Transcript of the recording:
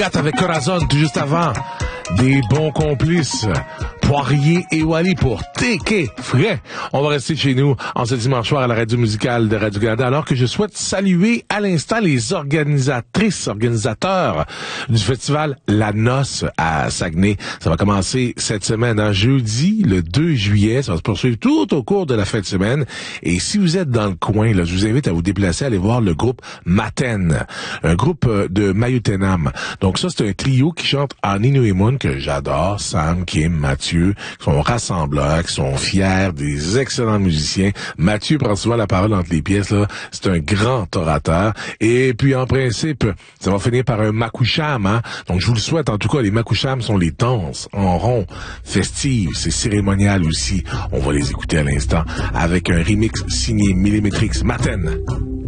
Avec Corazon, tout juste avant, des bons complices, Poirier et Wally pour TK Frais. On va rester chez nous en ce dimanche soir à la radio musicale de Radio-Canada, alors que je souhaite saluer à l'instant les organisateurs du festival La Noce à Saguenay. Ça va commencer cette semaine, jeudi, le 2 juillet. Ça va se poursuivre tout au cours de la fin de semaine. Et si vous êtes dans le coin, là, je vous invite à vous déplacer, à aller voir le groupe Maten, un groupe de Mayutenam. Donc ça, c'est un trio qui chante en Inuimun que j'adore. Sam, Kim, Mathieu, qui sont rassembleurs, qui sont fiers, des excellents musiciens. Mathieu prend souvent la parole entre les pièces, là. C'est un grand orateur. Et puis, en principe, ça va finir par un makoucham, hein. Donc, je vous le souhaite. En tout cas, les makouchams sont les danses en rond, festives. C'est cérémonial aussi. On va les écouter à l'instant avec un remix signé Millimetrix Maten.